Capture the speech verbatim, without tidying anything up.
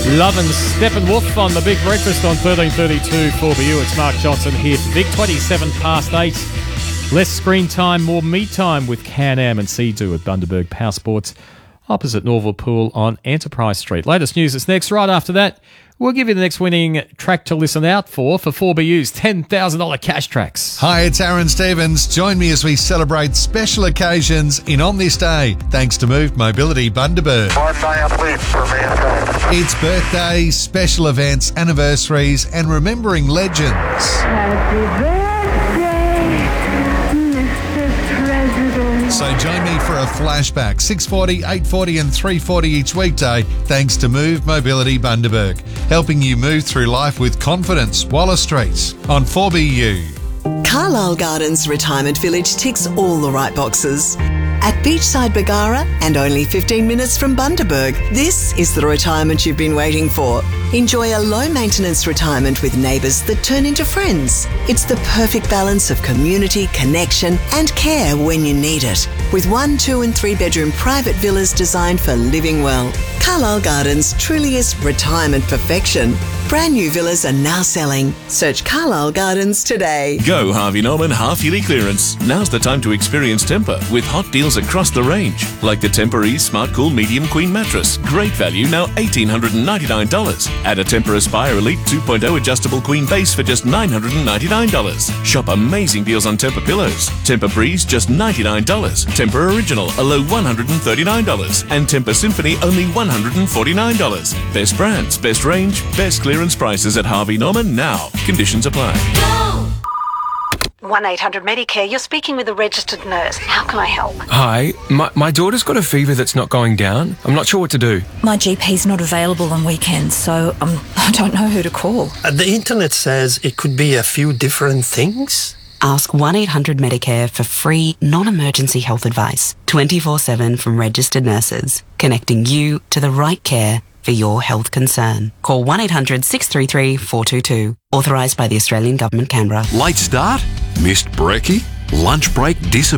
Love and Steppenwolf on the Big Breakfast on thirteen thirty-two four B U. It's Mark Johnson here for Vic. twenty-seven past eight. Less screen time, more me time with Can-Am and Sea-Doo at Bundaberg Power Sports, opposite Norville Pool on Enterprise Street. Latest news is next. Right after that, we'll give you the next winning track to listen out for for four B U's ten thousand dollars cash tracks. Hi, it's Aaron Stevens. Join me as we celebrate special occasions in On This Day, thanks to Moved Mobility Bundaberg. One day of sleep for me. It's birthdays, special events, anniversaries, and remembering legends. Happy birthday, Mister President. So join me for a flashback, six forty, eight forty and three forty each weekday, thanks to Move Mobility Bundaberg, helping you move through life with confidence. Waller Street on four B U. Carlisle Gardens Retirement Village ticks all the right boxes. At Beachside Bargara and only fifteen minutes from Bundaberg, this is the retirement you've been waiting for. Enjoy a low-maintenance retirement with neighbours that turn into friends. It's the perfect balance of community, connection and care when you need it. With one, two and three bedroom private villas designed for living well. Carlisle Gardens truly is retirement perfection. Brand new villas are now selling. Search Carlisle Gardens today. Go Harvey Norman half-yearly clearance. Now's the time to experience Tempur with hot deals across the range. Like the Tempur-Ease Smart Cool Medium Queen Mattress. Great value, now one thousand eight hundred ninety-nine dollars. Add a Tempur Aspire Elite two point oh adjustable queen base for just nine hundred ninety-nine dollars. Shop amazing deals on Tempur pillows. Tempur Breeze, just ninety-nine dollars. Tempur Original, a low one hundred thirty-nine dollars. And Tempur Symphony, only one hundred forty-nine dollars. Best brands, best range, best clearance prices at Harvey Norman now. Conditions apply. one eight hundred Medicare, you're speaking with a registered nurse. How can I help? Hi, my, my daughter's got a fever that's not going down. I'm not sure what to do. My G P's not available on weekends, so um, I don't know who to call. Uh, the internet says it could be a few different things. Ask one eight hundred Medicare for free, non-emergency health advice, twenty-four seven from registered nurses, connecting you to the right care for your health concern. Call one eight hundred six three three four two two. Authorised by the Australian Government, Canberra. Late start? Missed brekkie? Lunch break disappeared?